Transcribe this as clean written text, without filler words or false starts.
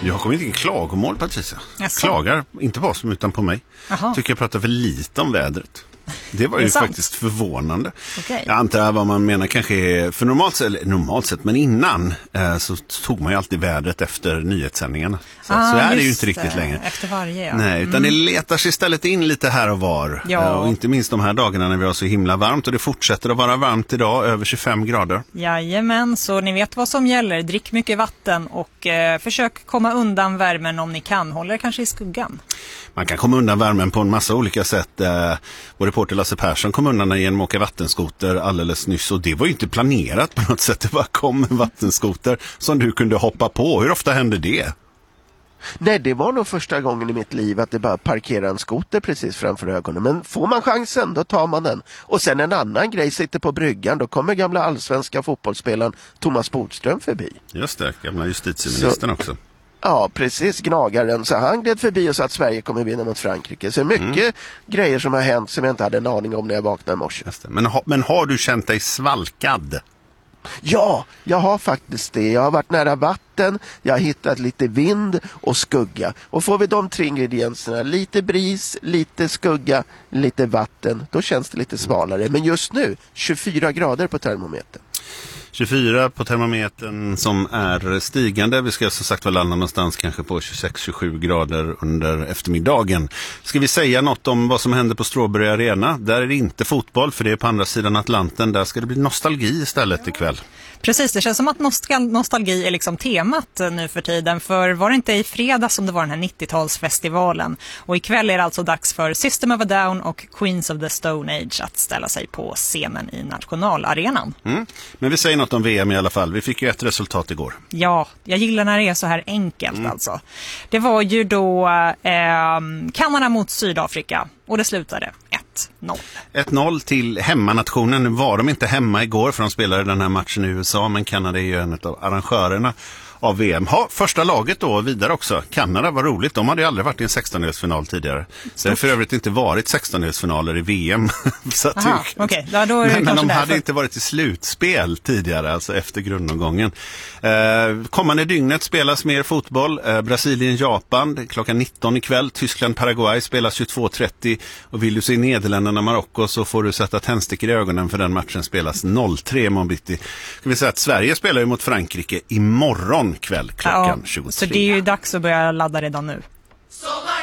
Jag kommer inte klagomål, Patricia. Jaså? Klagar inte på oss utan på mig. Jaha. Tycker jag pratar för lite om vädret. Det var ju sant? faktiskt förvånande. Okej. Jag antar vad man menar kanske är, för normalt sett, men innan så tog man ju alltid vädret efter nyhetssändningarna. Så är det ju inte riktigt längre. Efter varje, ja. Nej, utan det letar sig istället in lite här och var. Ja. Och inte minst de här dagarna när vi har så himla varmt. Och det fortsätter att vara varmt idag, över 25 grader. Jajamän, så ni vet vad som gäller. Drick mycket vatten och försök komma undan värmen om ni kan. Håll er kanske i skuggan. Man kan komma undan värmen på en massa olika sätt. Vår reporter Lasse Persson kom undan genom att åka vattenskoter alldeles nyss. Och det var ju inte planerat på något sätt. Det bara kom en vattenskoter som du kunde hoppa på. Hur ofta hände det? Nej, det var nog första gången i mitt liv att det bara parkerar en skoter precis framför ögonen. Men får man chansen, då tar man den. Och sen en annan grej, sitter på bryggan. Då kommer gamla allsvenska fotbollsspelaren Thomas Bodström förbi. Just det, gamla justitieministern också. Ja, precis, gnagaren. Så han gled förbi och sa att Sverige kommer vinna mot Frankrike. Så mycket grejer som har hänt som jag inte hade en aning om när jag vaknade i morse. Just det. Men har du känt dig svalkad? Ja, jag har faktiskt det. Jag har varit nära vatten, jag har hittat lite vind och skugga. Och får vi de 3 ingredienserna, lite bris, lite skugga, lite vatten, då känns det lite svalare. Men just nu, 24 grader på termometern. 24 på termometern som är stigande. Vi ska så sagt väl landa någonstans kanske på 26-27 grader under eftermiddagen. Ska vi säga något om vad som händer på Strawberry Arena? Där är det inte fotboll, för det är på andra sidan Atlanten. Där ska det bli nostalgi istället ikväll. Precis, det känns som att nostalgi är liksom temat nu för tiden. För var det inte i fredag som det var den här 90-talsfestivalen? Och ikväll är det alltså dags för System of a Down och Queens of the Stone Age att ställa sig på scenen i nationalarenan. Men vi säger något om VM i alla fall. Vi fick ju ett resultat igår. Ja, jag gillar när det är så här enkelt alltså. Det var ju då Kanada mot Sydafrika och det slutade 1-0. 1-0 till hemmanationen. Nu var de inte hemma igår för de spelade den här matchen i USA, men Kanada är ju en av arrangörerna av VM. Första laget då vidare också. Kanada, var roligt. De hade ju aldrig varit i en 16-delsfinal tidigare. Så det har för övrigt inte varit 16-delsfinaler i VM. Okej. Ja, då är det men de därför. hade inte varit i slutspel tidigare, alltså efter grundomgången. Kommande dygnet spelas mer fotboll. Brasilien-Japan klockan 19 ikväll. Tyskland-Paraguay spelas 22.30. Och vill du se Nederländerna-Marocko så får du sätta tändstickor i ögonen, för den matchen spelas 03 månbitti. Ska vi säga att Sverige spelar ju mot Frankrike imorgon kväll klockan 23. Så det är ju dags att börja ladda redan nu.